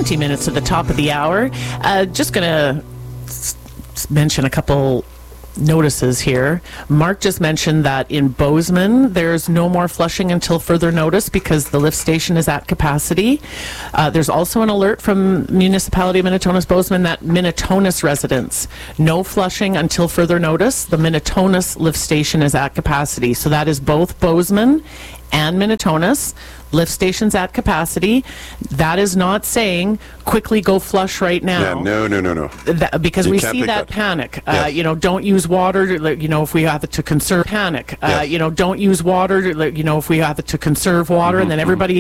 20 minutes at the top of the hour. Just going to mention a couple notices here. Mark just mentioned that in Bozeman there's no more flushing until further notice because the lift station is at capacity. There's also an alert from Municipality of Minitonas Bozeman that Minitonas residents, no flushing until further notice. The Minitonas lift station is at capacity. So that is both Bozeman and Minitonas. Lift stations at capacity. That is not saying quickly go flush right now. Yeah, no. Because we see that panic. Yes. Don't use water, if we have to conserve panic. Yes. Don't use water, if we have to conserve water, and then everybody